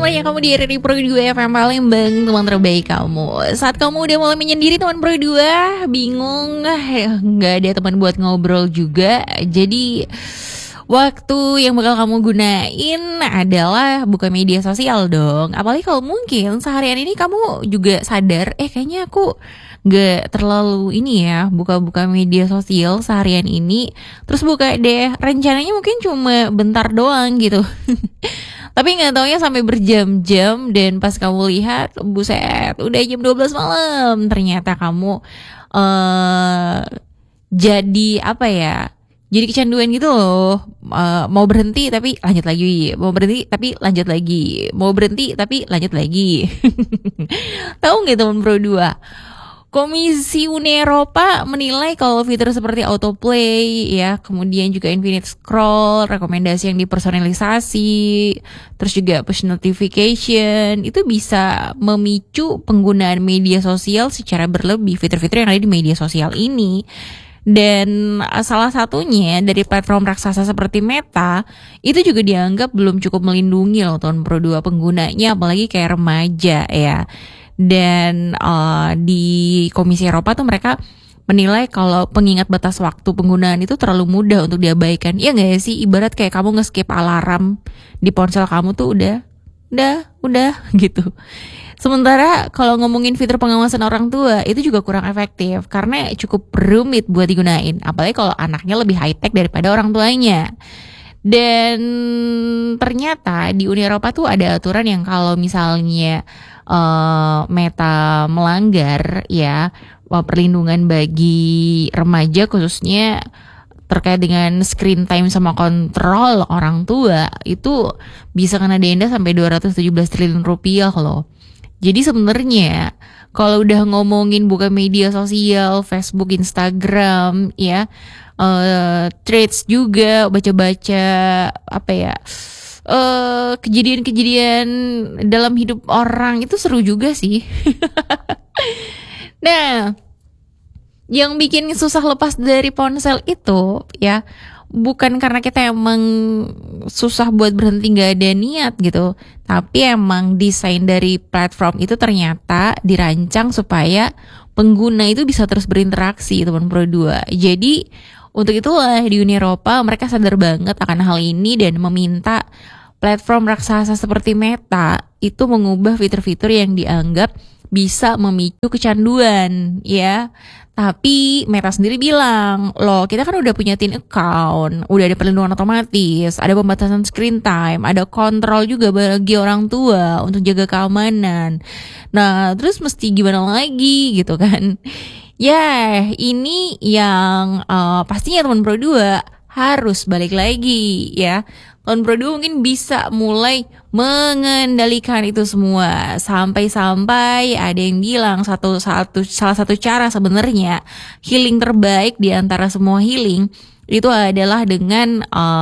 semuanya, kamu di RRI Pro 2 FM Palembang, teman terbaik kamu. Saat kamu udah mulai menyendiri teman Pro 2, bingung, nggak ada teman buat ngobrol juga. Jadi waktu yang bakal kamu gunain adalah buka media sosial dong. Apalagi kalau mungkin seharian ini kamu juga sadar, kayaknya aku gak terlalu ini ya, buka-buka media sosial seharian ini. Terus buka deh, rencananya mungkin cuma bentar doang gitu. Tapi gak taunya sampai berjam-jam. Dan pas kamu lihat, buset, udah jam 12 malam. Ternyata kamu jadi apa ya, jadi kecanduan gitu loh. Mau berhenti tapi lanjut lagi, mau berhenti tapi lanjut lagi, mau berhenti tapi lanjut lagi. Tahu nggak teman Pro 2? Komisi Uni Eropa menilai kalau fitur seperti autoplay ya, kemudian juga infinite scroll, rekomendasi yang dipersonalisasi, terus juga push notification, itu bisa memicu penggunaan media sosial secara berlebih, fitur-fitur yang ada di media sosial ini. Dan salah satunya dari platform raksasa seperti Meta, itu juga dianggap belum cukup melindungi loh tahun Pro 2 penggunanya, apalagi kayak remaja ya. Dan di Komisi Eropa tuh mereka menilai kalau pengingat batas waktu penggunaan itu terlalu mudah untuk diabaikan. Iya gak sih? Ibarat kayak kamu nge-skip alarm di ponsel kamu tuh udah gitu. Sementara kalau ngomongin fitur pengawasan orang tua, itu juga kurang efektif karena cukup rumit buat digunain. Apalagi kalau anaknya lebih high-tech daripada orang tuanya. Dan ternyata di Uni Eropa tuh ada aturan yang kalau misalnya Meta melanggar ya, perlindungan bagi remaja khususnya terkait dengan screen time sama kontrol orang tua, itu bisa kena denda sampai 217 triliun rupiah loh. Jadi sebenarnya kalau udah ngomongin buka media sosial, Facebook, Instagram ya, threads juga, baca-baca apa ya, kejadian-kejadian dalam hidup orang, itu seru juga sih. Nah, yang bikin susah lepas dari ponsel itu ya, bukan karena kita emang susah buat berhenti, gak ada niat gitu, tapi emang desain dari platform itu ternyata dirancang supaya pengguna itu bisa terus berinteraksi teman Pro 2. Jadi untuk itulah di Uni Eropa mereka sadar banget akan hal ini dan meminta platform raksasa seperti Meta itu mengubah fitur-fitur yang dianggap bisa memicu kecanduan ya. Tapi Meta sendiri bilang, loh kita kan udah punya teen account, udah ada perlindungan otomatis, ada pembatasan screen time, ada kontrol juga bagi orang tua untuk jaga keamanan. Nah terus mesti gimana lagi gitu kan. Ya ini yang pastinya teman Pro 2 harus balik lagi ya. Tahun Pro 2 mungkin bisa mulai mengendalikan itu semua. Sampai-sampai ada yang bilang salah satu cara sebenarnya healing terbaik di antara semua healing itu adalah dengan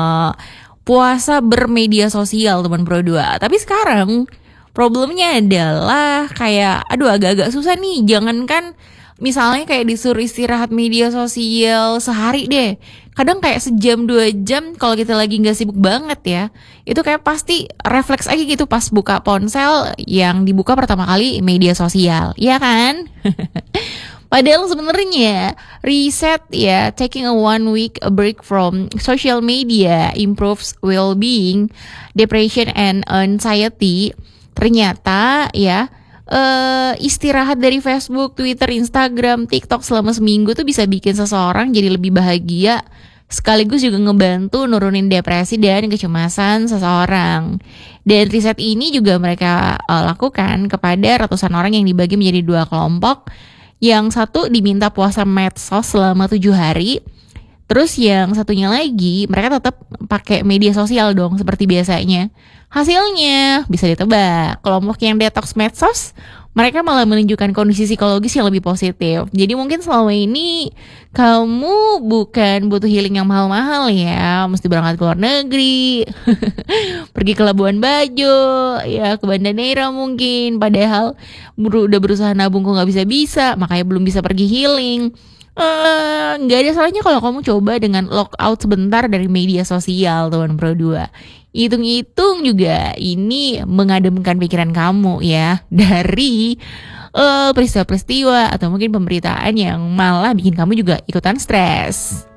puasa bermedia sosial teman Pro 2. Tapi sekarang problemnya adalah kayak agak-agak susah nih. Jangankan misalnya kayak disuruh istirahat media sosial sehari deh, kadang kayak sejam 2 jam kalau kita lagi gak sibuk banget ya, itu kayak pasti refleks aja gitu pas buka ponsel yang dibuka pertama kali media sosial, ya kan? Padahal sebenarnya riset ya, taking a 1 week break from social media improves well-being, depression and anxiety. Ternyata ya, istirahat dari Facebook, Twitter, Instagram, TikTok selama seminggu tuh bisa bikin seseorang jadi lebih bahagia, sekaligus juga ngebantu nurunin depresi dan kecemasan seseorang. Dan riset ini juga mereka lakukan kepada ratusan orang yang dibagi menjadi 2 kelompok. Yang satu diminta puasa medsos selama 7 hari. Terus yang satunya lagi mereka tetap pakai media sosial dong seperti biasanya. Hasilnya bisa ditebak, kelompok yang detox medsos mereka malah menunjukkan kondisi psikologis yang lebih positif. Jadi mungkin selama ini kamu bukan butuh healing yang mahal-mahal ya, mesti berangkat ke luar negeri, pergi ke Labuan Bajo, ya ke Banda Neira mungkin. Padahal udah berusaha nabung kok nggak bisa-bisa, makanya belum bisa pergi healing. Nggak ada salahnya kalau kamu coba dengan lockout sebentar dari media sosial, Tuan Pro 2. Hitung-hitung juga ini mengademkan pikiran kamu ya dari peristiwa-peristiwa atau mungkin pemberitaan yang malah bikin kamu juga ikutan stres.